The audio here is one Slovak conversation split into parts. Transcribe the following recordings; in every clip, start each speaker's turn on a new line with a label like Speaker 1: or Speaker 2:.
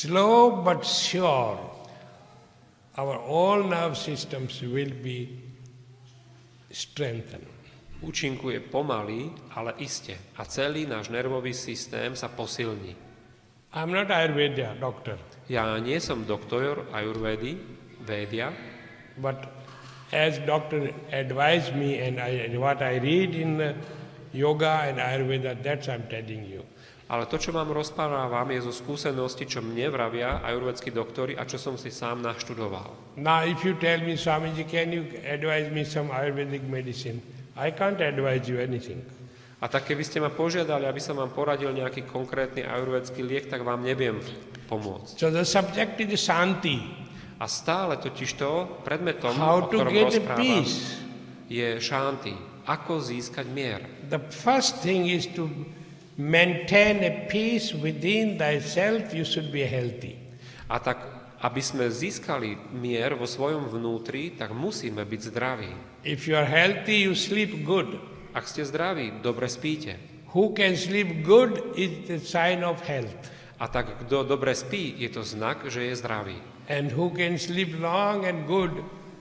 Speaker 1: slow but sure, our all nerve systems will be strengthened.
Speaker 2: Účinkuje pomaly, ale iste. A celý náš nervový systém sa posilní.
Speaker 1: I'm not Ayurveda doctor,
Speaker 2: Ja nie som doktor ajurvédy, védia,
Speaker 1: but as doctor advised me and what I read in yoga and Ayurveda, that's I'm telling you.
Speaker 2: ale to, čo vám rozprávam, je zo skúsenosti, čo mne vravia ajurvédski doktori a čo som si sám naštudoval.
Speaker 1: Now if you tell me, Swamiji, can you advise me some Ayurvedic medicine? I can't advise you anything.
Speaker 2: A tak keby ste ma požiadali, aby som vám poradil nejaký konkrétny ajurvédsky liek, tak vám neviem pomôcť.
Speaker 1: So the subject is Shanti.
Speaker 2: A stále totižto predmetom,
Speaker 1: How
Speaker 2: o
Speaker 1: to
Speaker 2: ktorom
Speaker 1: get a
Speaker 2: rozprávam,
Speaker 1: peace.
Speaker 2: je šanti. Ako získať mier?
Speaker 1: The first thing is to maintain a peace within thyself, you should be healthy.
Speaker 2: A tak, aby sme získali mier vo svojom vnútri, tak musíme byť zdraví.
Speaker 1: If you are healthy, you sleep good.
Speaker 2: Ak ste zdraví, dobre spíte.
Speaker 1: Who can sleep good is the sign of health.
Speaker 2: A tak, kto dobre spí, je to znak, že je zdravý.
Speaker 1: And who can sleep long and good,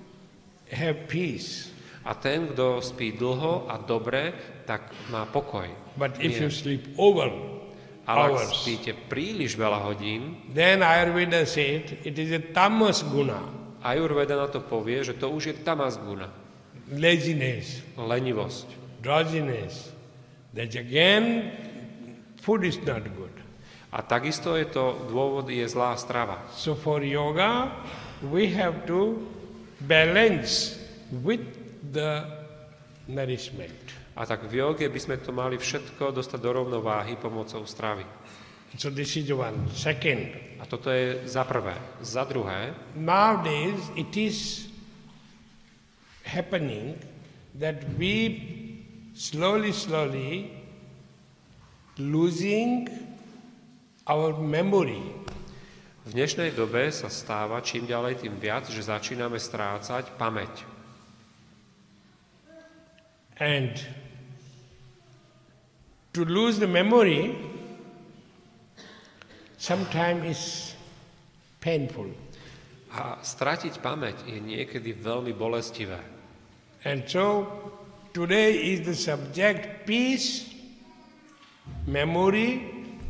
Speaker 1: have peace.
Speaker 2: A ten, kto spí dlho a dobre, tak má pokoj.
Speaker 1: But if
Speaker 2: mier.
Speaker 1: you sleep over
Speaker 2: Ale ak
Speaker 1: hours,
Speaker 2: spíte príliš veľa hodín,
Speaker 1: then Ayurveda said it is a tamas guna,
Speaker 2: Ayurveda na to povie, že to už je tamas guna,
Speaker 1: laziness,
Speaker 2: lenivosť.
Speaker 1: drowsiness. That again, food is not good.
Speaker 2: A takisto je to dôvod, je zlá strava.
Speaker 1: So for yoga, we have to balance with the nourishment.
Speaker 2: A tak v joge by sme to mali všetko dostať do rovnováhy pomocou stravy.
Speaker 1: So this is one. Second,
Speaker 2: A toto je za prvé. Za druhé,
Speaker 1: nowadays it is happening that we slowly losing our memory.
Speaker 2: v dnešnej dobe sa stáva čím ďalej tým viac, že začíname strácať pamäť.
Speaker 1: And to lose the memory sometimes is painful.
Speaker 2: A stratiť pamäť je niekedy veľmi bolestivé.
Speaker 1: And so today is the subject peace, memory,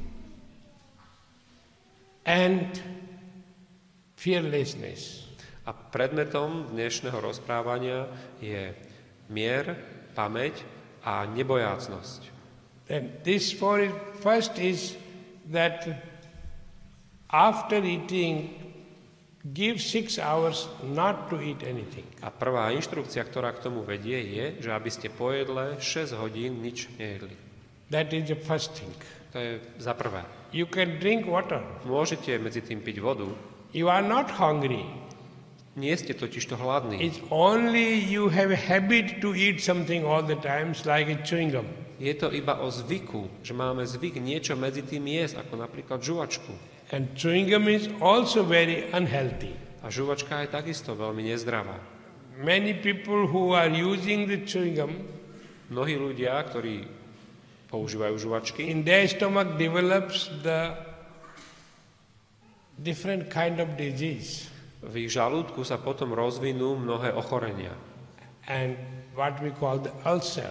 Speaker 1: and fearlessness.
Speaker 2: A predmetom dnešného rozprávania je mier, pamäť a nebojácnosť.
Speaker 1: And this first is that after eating, give 6 hours not to eat anything.
Speaker 2: A prvá inštrukcia, ktorá k tomu vedie, je, že aby ste po jedle 6 hodín nič nejedli.
Speaker 1: That is the first thing.
Speaker 2: To je za prvé.
Speaker 1: You can drink water.
Speaker 2: Môžete medzi tým piť vodu.
Speaker 1: You are not hungry.
Speaker 2: Nie ste totižto hladní.
Speaker 1: It's only you have a habit to eat something all the times like a chewing gum.
Speaker 2: Je to iba o zvyku, že máme zvyk niečo medzi tým jesť, ako napríklad žuvačku.
Speaker 1: And chewing gum is also very unhealthy.
Speaker 2: A žuvačka je takisto veľmi nezdravá.
Speaker 1: Many people who are using the chewing gum,
Speaker 2: Mnohí ľudia, ktorí používajú žuvačky,
Speaker 1: in their stomach develops the different kind of disease.
Speaker 2: v ich žalúdku sa potom rozvinú mnohé ochorenia.
Speaker 1: And what we call the ulcer.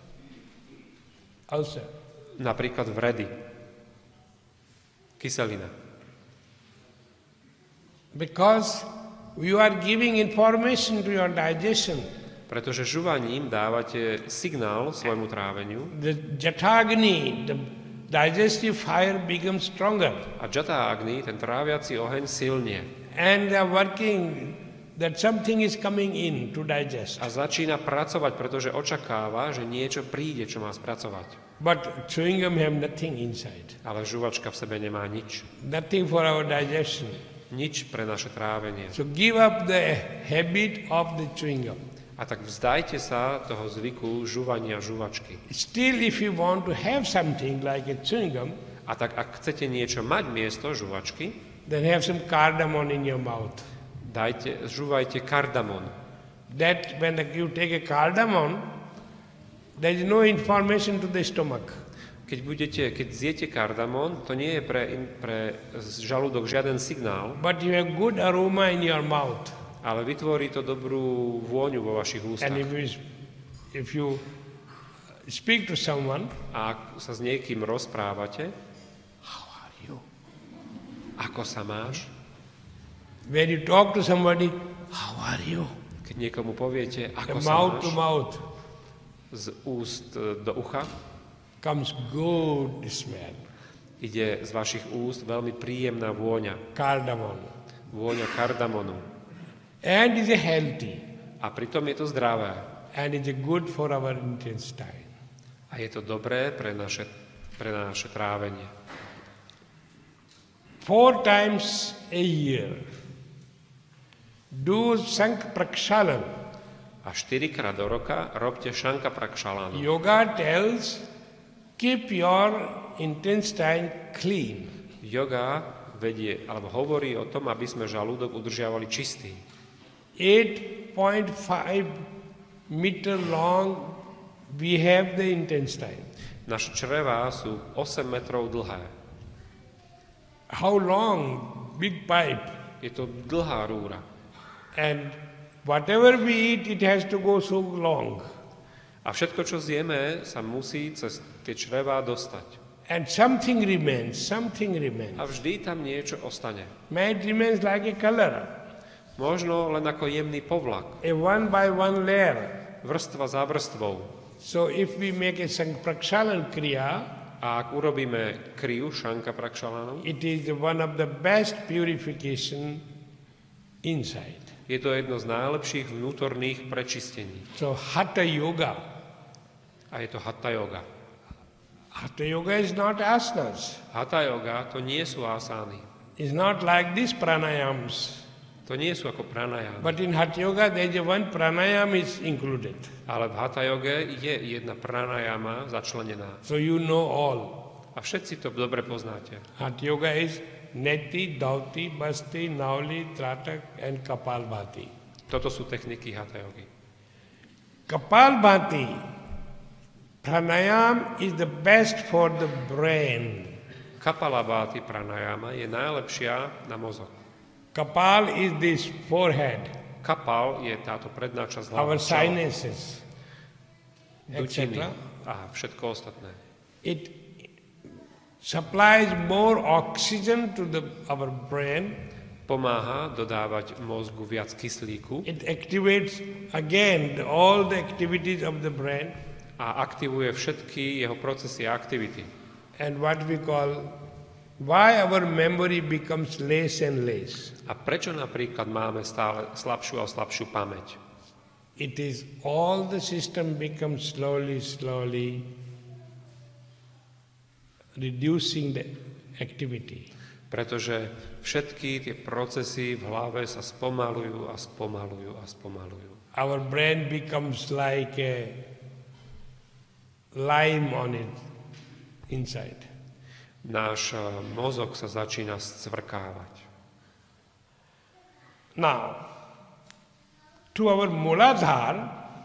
Speaker 1: Ulcer.
Speaker 2: Napríklad vredy, kyselina.
Speaker 1: Because you are giving information to your digestion.
Speaker 2: Pretože žuvaním dávate signál svojmu tráveniu
Speaker 1: The Jatagni, the digestive fire becomes stronger.
Speaker 2: a Jata Agni, ten tráviaci oheň, silnie.
Speaker 1: And they are working that something is coming in to digest.
Speaker 2: A začína pracovať, pretože očakáva, že niečo príde, čo má spracovať.
Speaker 1: But chewing gum have nothing inside.
Speaker 2: Ale žuvačka v sebe nemá nič.
Speaker 1: Nothing for our digestion.
Speaker 2: Nič pre naše trávenie.
Speaker 1: So give up the habit of the chewing gum.
Speaker 2: A tak vzdajte sa toho zvyku žuvania žuvačky.
Speaker 1: Still, if you want to have something like a chewing gum,
Speaker 2: A tak ak chcete niečo mať miesto žuvačky,
Speaker 1: then have some cardamom in your mouth.
Speaker 2: žuvajte kardamon.
Speaker 1: That when you take a cardamom, there is no information to the stomach.
Speaker 2: Keď zjete kardamón, to nie je pre žalúdok žiaden signál,
Speaker 1: but you have good aroma in your mouth.
Speaker 2: ale vytvorí to dobrú vôňu vo vašich ústach.
Speaker 1: And if you speak to someone,
Speaker 2: A ak sa s niekým rozprávate,
Speaker 1: how are you?
Speaker 2: ako sa máš?
Speaker 1: When you talk to somebody, how are you?
Speaker 2: Keď niekomu poviete, ako
Speaker 1: The
Speaker 2: sa
Speaker 1: mouth
Speaker 2: máš,
Speaker 1: to mouth
Speaker 2: z úst do ucha,
Speaker 1: comes good smell,
Speaker 2: ide z vašich úst veľmi príjemná vôňa.
Speaker 1: cardamom.
Speaker 2: Vôňa kardamonu.
Speaker 1: And is healthy
Speaker 2: A pritom je to zdravé.
Speaker 1: and is good for our intestine.
Speaker 2: A je to dobré pre naše trávenie.
Speaker 1: 4 times a year, do Sank Prakshalan.
Speaker 2: A 4-krát do roka robte šanka prakšalánu.
Speaker 1: Yoga tells, keep your intestine clean.
Speaker 2: Yoga vedie, alebo hovorí o tom, aby sme žalúdok udržiavali čistý.
Speaker 1: 8.5 meter long we have the intestine.
Speaker 2: Naše črevá sú 8 metrov dlhé.
Speaker 1: How long? Big pipe.
Speaker 2: Je to dlhá rúra.
Speaker 1: And whatever we eat, it has to go so long.
Speaker 2: A všetko, čo zjeme, sa musí cez tie črevá dostať.
Speaker 1: And something remains, something remains.
Speaker 2: A vždy tam niečo ostane.
Speaker 1: It remains like a color,
Speaker 2: Možno len ako jemný povlak.
Speaker 1: a one by one layer.
Speaker 2: Vrstva za vrstvou.
Speaker 1: So if we make a Prakshalan Kriya,
Speaker 2: A ak urobíme kriu šanka prakšalánu,
Speaker 1: it is one of the best purification inside.
Speaker 2: je to jedno z najlepších vnútorných prečistení.
Speaker 1: So Hatha Yoga.
Speaker 2: A je to hatha yoga.
Speaker 1: Hatha Yoga is not asanas.
Speaker 2: Hatha yoga to nie sú asány.
Speaker 1: It's not like these pranayams.
Speaker 2: To nie sú ako pranayama.
Speaker 1: But in Hatha Yoga, there is one pranayam is included.
Speaker 2: Ale v hatha yoge je jedna pranayama začlenená.
Speaker 1: So you know all.
Speaker 2: A všetci to dobre poznáte.
Speaker 1: Hatha Yoga is Neti, Dauti, Basti, Nauli, Tratak and Kapalbhati.
Speaker 2: Toto sú techniky hatha yogy.
Speaker 1: Kapalbhati pranayam is the best for the brain.
Speaker 2: Kapalabhati pranayama je najlepšia na mozog.
Speaker 1: Kapal is this forehead,
Speaker 2: Kapal je táto predná časť
Speaker 1: our
Speaker 2: hlavy, čela,
Speaker 1: sinuses,
Speaker 2: dutiny
Speaker 1: etc.
Speaker 2: a všetko ostatné.
Speaker 1: It supplies more oxygen to our brain.
Speaker 2: Pomáha dodávať mozgu viac kyslíku
Speaker 1: It activates again all the activities of the brain
Speaker 2: a aktivuje všetky jeho procesy a aktivity.
Speaker 1: and what we call why our memory becomes less and less.
Speaker 2: A prečo napríklad máme stále slabšiu a slabšiu pamäť?
Speaker 1: It is all the system becomes slowly reducing the activity.
Speaker 2: Pretože všetky tie procesy v hlave sa spomalujú a spomalujú a spomalujú.
Speaker 1: Our brain becomes like a lime on it inside.
Speaker 2: Náš mozog sa začína scvrkávať.
Speaker 1: Now, to our Muladhara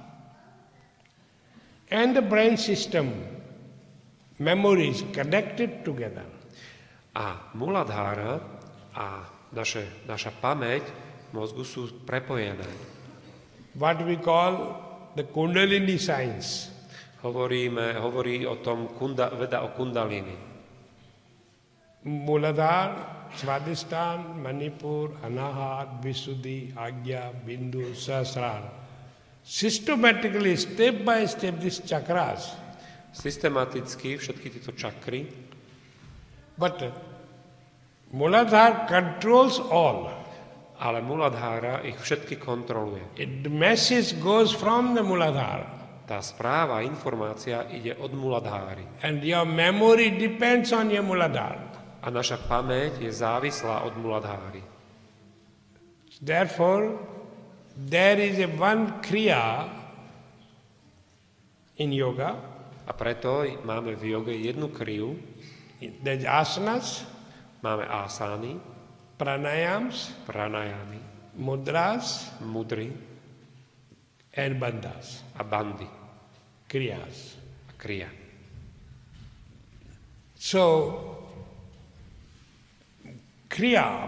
Speaker 1: and the brain system, memories connected together.
Speaker 2: A Muladhara a naša pamäť mozgu sú prepojené.
Speaker 1: What we call the Kundalini science.
Speaker 2: Hovorí o tom veda o kundalini.
Speaker 1: Muladhara, Svadhisthana, Manipur, Anahat, Visuddhi, Agya, Bindu, Sahasrara. Systematically, step by step, these chakras.
Speaker 2: Systematicky všetky tieto čakry,
Speaker 1: But Muladhara controls all.
Speaker 2: ale Muladhara ich všetky kontroluje.
Speaker 1: The message goes from the Muladhara.
Speaker 2: Tá správa, informácia ide od Muladháry.
Speaker 1: And your memory depends on your Muladhara.
Speaker 2: A naša pamäť je závislá od Muladháry.
Speaker 1: Therefore, there is a one kriya in yoga.
Speaker 2: A preto máme v joge jednu kriu,
Speaker 1: There's asanas,
Speaker 2: máme asány,
Speaker 1: pranayams,
Speaker 2: pranayamy,
Speaker 1: mudras,
Speaker 2: mudry
Speaker 1: and bandhas,
Speaker 2: a bandy
Speaker 1: kriyas.
Speaker 2: a kriya.
Speaker 1: So, kriya,